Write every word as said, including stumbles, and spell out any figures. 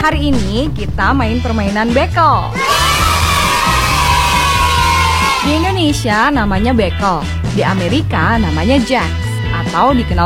Hari ini kita main permainan bekel. Di Indonesia namanya bekel, di Amerika namanya jacks atau dikenal